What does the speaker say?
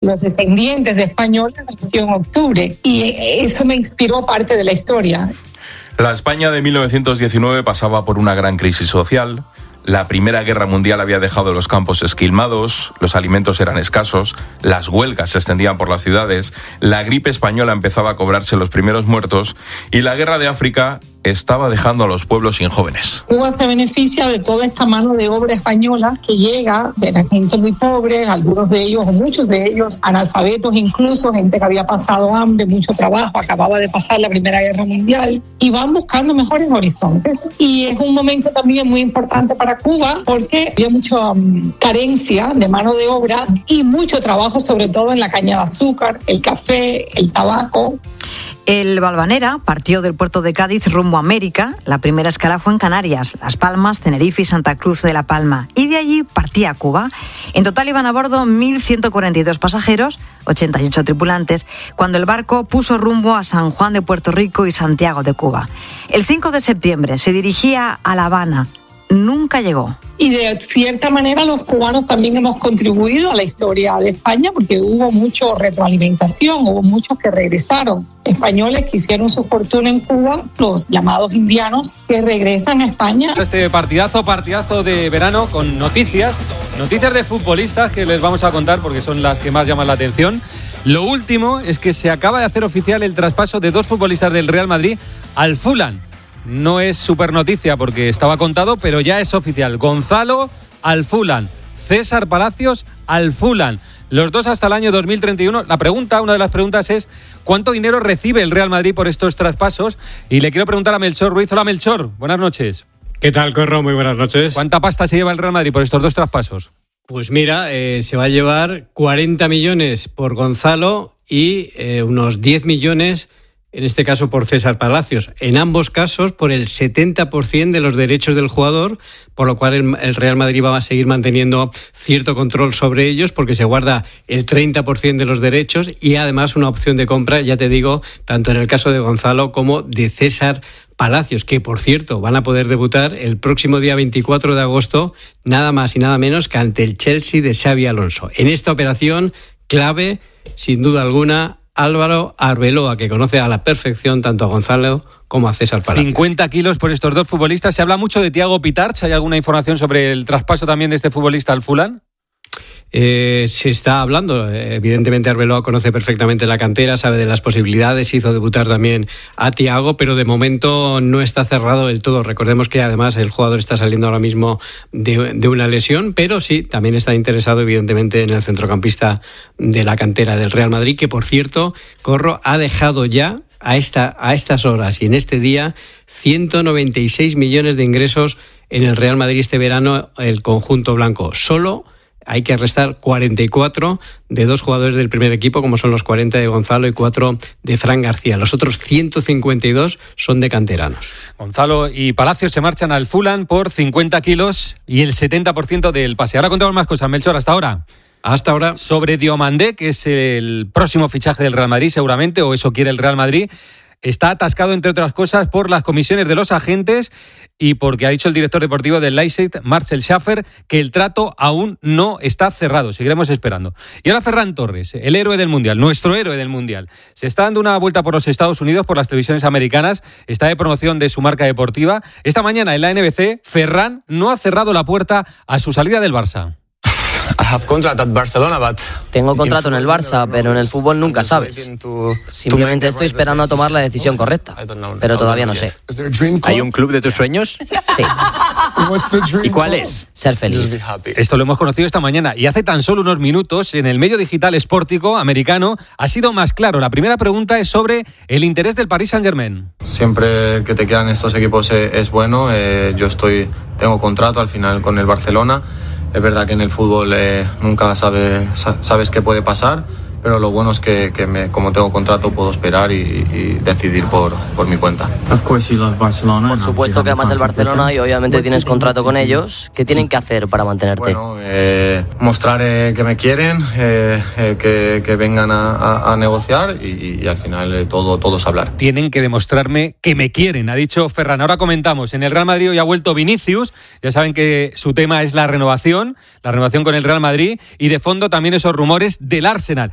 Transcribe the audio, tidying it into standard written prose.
los descendientes de españoles nació en octubre, y eso me inspiró parte de la historia. La España de 1919 pasaba por una gran crisis social. La Primera Guerra Mundial había dejado los campos esquilmados, los alimentos eran escasos, las huelgas se extendían por las ciudades, la gripe española empezaba a cobrarse los primeros muertos y la guerra de África estaba dejando a los pueblos sin jóvenes. Cuba se beneficia de toda esta mano de obra española que llega de la gente muy pobre, algunos de ellos o muchos de ellos analfabetos, incluso gente que había pasado hambre, mucho trabajo, acababa de pasar la Primera Guerra Mundial, y van buscando mejores horizontes. Y es un momento también muy importante para Cuba porque había mucha carencia de mano de obra y mucho trabajo, sobre todo en la caña de azúcar, el café, el tabaco. El Valvanera partió del puerto de Cádiz rumbo a América. La primera escala fue en Canarias, Las Palmas, Tenerife y Santa Cruz de la Palma. Y de allí partía a Cuba. En total iban a bordo 1.142 pasajeros, 88 tripulantes, cuando el barco puso rumbo a San Juan de Puerto Rico y Santiago de Cuba. El 5 de septiembre se dirigía a La Habana. Nunca llegó. Y de cierta manera los cubanos también hemos contribuido a la historia de España porque hubo mucha retroalimentación, hubo muchos que regresaron. Españoles que hicieron su fortuna en Cuba, los llamados indianos, que regresan a España. Este partidazo de verano con noticias de futbolistas que les vamos a contar porque son las que más llaman la atención. Lo último es que se acaba de hacer oficial el traspaso de dos futbolistas del Real Madrid al Fulham. No es súper noticia porque estaba contado, pero ya es oficial. Gonzalo al Fulham, César Palacios al Fulham. Los dos hasta el año 2031. Una de las preguntas es ¿cuánto dinero recibe el Real Madrid por estos traspasos? Y le quiero preguntar a Melchor Ruiz. Hola, Melchor, buenas noches. ¿Qué tal, Corro? Muy buenas noches. ¿Cuánta pasta se lleva el Real Madrid por estos dos traspasos? Pues mira, se va a llevar 40 millones por Gonzalo y unos 10 millones en este caso por César Palacios. En ambos casos por el 70% de los derechos del jugador, por lo cual el Real Madrid va a seguir manteniendo cierto control sobre ellos porque se guarda el 30% de los derechos y además una opción de compra, ya te digo, tanto en el caso de Gonzalo como de César Palacios, que por cierto van a poder debutar el próximo día 24 de agosto, nada más y nada menos que ante el Chelsea de Xabi Alonso. En esta operación clave, sin duda alguna, Álvaro Arbeloa, que conoce a la perfección tanto a Gonzalo como a César Palacios. 50 kilos por estos dos futbolistas. Se habla mucho de Thiago Pitarch. ¿Hay alguna información sobre el traspaso también de este futbolista al Fulham? Se está hablando, evidentemente Arbeloa conoce perfectamente la cantera, sabe de las posibilidades, hizo debutar también a Thiago, pero de momento no está cerrado del todo. Recordemos que además el jugador está saliendo ahora mismo de una lesión, pero sí, también está interesado evidentemente en el centrocampista de la cantera del Real Madrid, que por cierto, Corro, ha dejado ya a estas horas y en este día 196 millones de ingresos en el Real Madrid este verano, el conjunto blanco. Solo hay que restar 44 de dos jugadores del primer equipo, como son los 40 de Gonzalo y 4 de Fran García. Los otros 152 son de canteranos. Gonzalo y Palacios se marchan al Fulham por 50 kilos y el 70% del pase. Ahora contamos más cosas, Melchor, hasta ahora. Hasta ahora. Sobre Diomandé, que es el próximo fichaje del Real Madrid seguramente, o eso quiere el Real Madrid. Está atascado, entre otras cosas, por las comisiones de los agentes y porque ha dicho el director deportivo del Leipzig, Marcel Schaffer, que el trato aún no está cerrado. Seguiremos esperando. Y ahora Ferran Torres, el héroe del Mundial, nuestro héroe del Mundial. Se está dando una vuelta por los Estados Unidos, por las televisiones americanas. Está de promoción de su marca deportiva. Esta mañana en la NBC, Ferran no ha cerrado la puerta a su salida del Barça. Tengo contrato en el Barça, pero en el fútbol nunca sabes. Simplemente estoy esperando a tomar la decisión correcta, pero todavía no sé. ¿Hay un club de tus sueños? Sí. ¿Y cuál es? Ser feliz. Esto lo hemos conocido esta mañana y hace tan solo unos minutos en el medio digital Sportico americano ha sido más claro. La primera pregunta es sobre el interés del Paris Saint-Germain. Siempre que te quedan estos equipos es bueno. Tengo contrato al final con el Barcelona. Es verdad que en el fútbol nunca sabes qué puede pasar, pero lo bueno es que como tengo contrato puedo esperar y decidir por mi cuenta. Por supuesto que amas el Barcelona y obviamente tienes contrato con ellos. ¿Qué tienen que hacer para mantenerte? Bueno, mostrar que me quieren, que vengan a negociar y al final todo es hablar. Tienen que demostrarme que me quieren, ha dicho Ferran. Ahora comentamos, en el Real Madrid hoy ha vuelto Vinicius. Ya saben que su tema es la renovación con el Real Madrid y de fondo también esos rumores del Arsenal.